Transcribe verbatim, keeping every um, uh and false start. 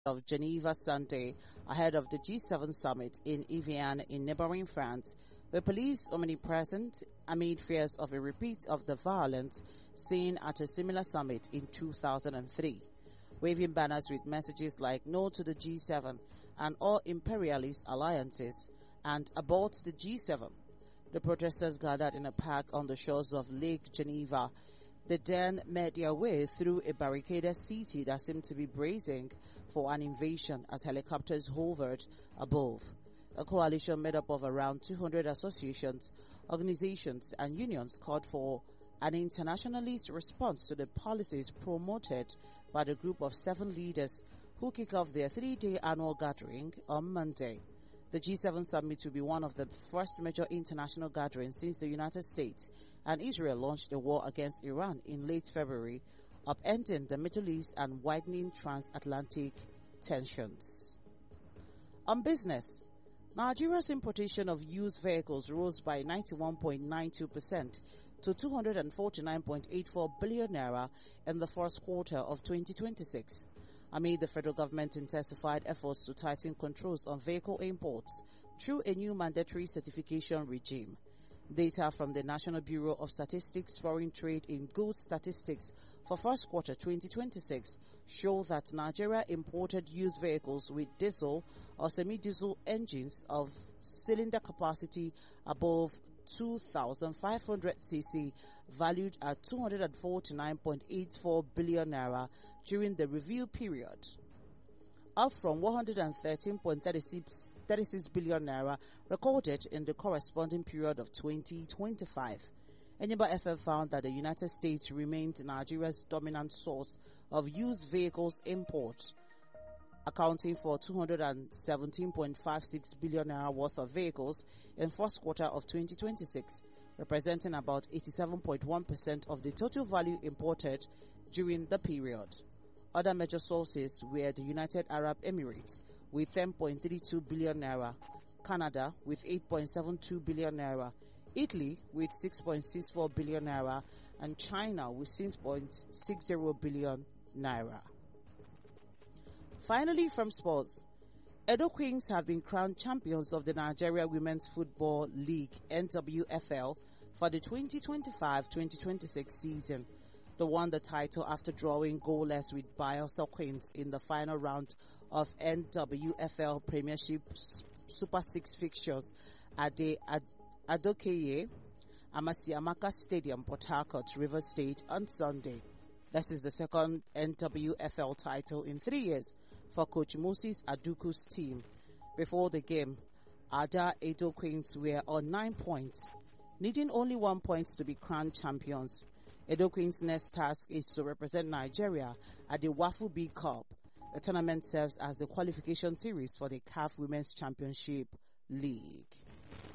of Geneva Sunday ahead of the G seven summit in Evian in neighboring France, with police omnipresent amid fears of a repeat of the violence seen at a similar summit in two thousand three. Waving banners with messages like "No to the G seven" and "All imperialist alliances" and "Abort the G seven." The protesters gathered in a park on the shores of Lake Geneva. They then made their way through a barricaded city that seemed to be bracing for an invasion as helicopters hovered above. A coalition made up of around two hundred associations, organizations, and unions called for an internationalist response to the policies promoted by the group of seven leaders who kick off their three-day annual gathering on Monday. The G seven summit will be one of the first major international gatherings since the United States and Israel launched a war against Iran in late February, upending the Middle East and widening transatlantic tensions. On business, Nigeria's importation of used vehicles rose by ninety-one point nine two percent to two hundred forty-nine point eight four billion naira in the first quarter of twenty twenty-six. Amid the federal government intensified efforts to tighten controls on vehicle imports through a new mandatory certification regime. Data from the National Bureau of Statistics Foreign Trade in Goods Statistics for first quarter twenty twenty-six show that Nigeria imported used vehicles with diesel or semi-diesel engines of cylinder capacity above two thousand five hundred c c valued at two hundred forty-nine point eight four billion naira during the review period, up from one hundred thirteen point three six billion naira recorded in the corresponding period of twenty twenty-five. Enyimba F M found that the United States remained Nigeria's dominant source of used vehicles import, accounting for two hundred seventeen point five six billion naira worth of vehicles in first quarter of twenty twenty-six, representing about eighty-seven point one percent of the total value imported during the period. Other major sources were the United Arab Emirates with ten point three two billion naira, Canada with eight point seven two billion naira, Italy with six point six four billion naira, and China with six point six zero billion naira. Finally, from sports, Edo Queens have been crowned champions of the Nigeria Women's Football League N W F L for the twenty twenty-five twenty twenty-six season. They won the title after drawing goalless with Bayelsa Queens in the final round of N W F L Premiership Super Six fixtures at the Ad- Adokeye Amasiamaka Stadium, Port Harcourt, Rivers State on Sunday. This is the second N W F L title in three years for Coach Moses Aduku's team. Before the game, Ada Edo Queens were on nine points, needing only one point to be crowned champions. Edo Queens' next task is to represent Nigeria at the Wafu B Cup. The tournament serves as the qualification series for the C A F Women's Championship League.